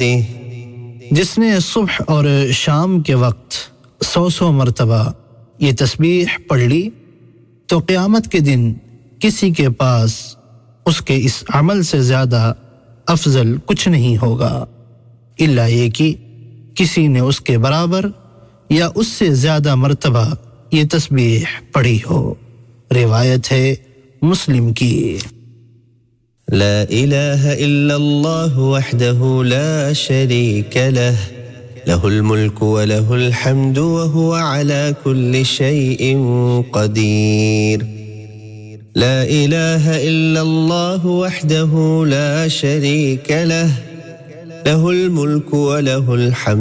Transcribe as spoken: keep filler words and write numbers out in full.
बिहम्दिही जिसने सुबह और शाम के वक्त सौ सौ मरतबा ये तस्बीह पढ़ ली तो क़यामत के दिन किसी के पास उसके इस अमल से ज़्यादा अफजल कुछ नहीं होगा, इल्ला ये कि किसी ने उसके बराबर या उससे ज़्यादा मरतबा ये तस्बीह पढ़ी हो। रिवायत है मुस्लिम की। ला इलाहा इल्लल्लाह वहदहु ला शरीक लह लहुल मुल्कु व लहुल हम्दु व हुवा अला कुल्ली शैइन क़दीर। ला इलाहा इल्लल्लाह वहदहु ला शरीक लह लहुल मुल्कु व लहुल हम्दु